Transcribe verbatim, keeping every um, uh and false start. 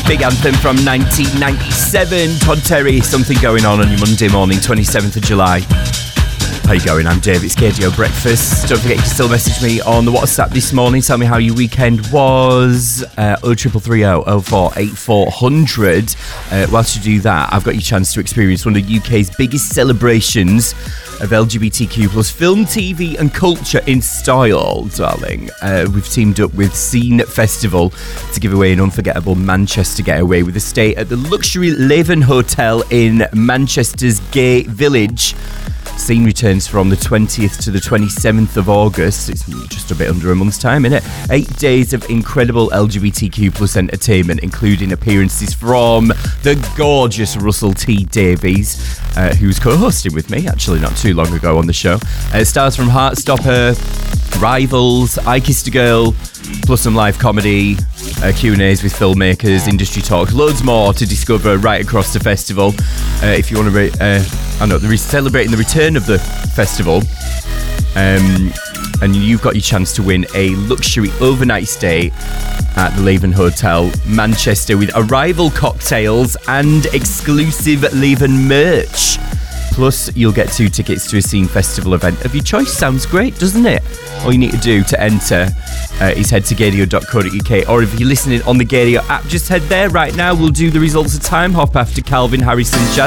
big anthem from nineteen ninety-seven. Todd Terry, Something Going On on your Monday morning, twenty-seventh of July. How you going? I'm Dave. It's Gaydio Breakfast. Don't forget you can still message me on the WhatsApp this morning. Tell me how your weekend was. Uh, oh triple three oh oh four eight four hundred. Uh, whilst you do that, I've got your chance to experience one of the U K's biggest celebrations of L G B T Q plus film, T V and culture in style, darling. Uh, we've teamed up with Scene Festival to give away an unforgettable Manchester getaway with a stay at the luxury Leven Hotel in Manchester's Gay Village. Scene returns from the twentieth to the twenty-seventh of August. It's just a bit under a month's time, isn't it? Eight days of incredible L G B T Q plus entertainment, including appearances from the gorgeous Russell T Davies, uh, who was co-hosting with me, actually, not too long ago on the show. Uh, stars from Heartstopper, Rivals, I Kissed a Girl, plus some live comedy, uh, Q and A's with filmmakers, industry talk, loads more to discover right across the festival. Uh, if you want to, re- uh, I know they're celebrating the return of the festival, um, and you've got your chance to win a luxury overnight stay at the Leven Hotel, Manchester, with arrival cocktails and exclusive Leven merch. Plus, you'll get two tickets to a Scene Festival event of your choice. Sounds great, doesn't it? All you need to do to enter uh, is head to gaydio dot co dot uk, or if you're listening on the Gaydio app, just head there right now. We'll do the results of Time Hop after Calvin Harris and Jazz.